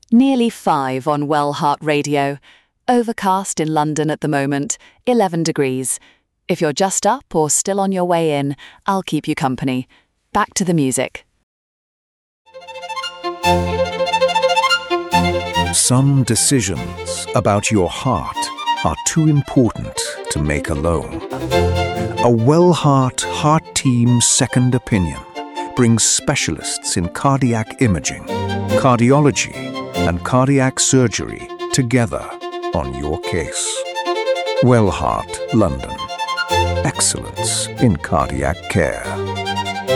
Nearly 5 on Well Heart Radio. Overcast in London at the moment, 11 degrees. If you're just up or still on your way in, I'll keep you company. Back to the music. Some decisions about your heart are too important to make alone. A Well Heart Heart Team Second Opinion brings specialists in cardiac imaging, cardiology, and cardiac surgery together on your case. Well Heart, London. Excellence in cardiac care.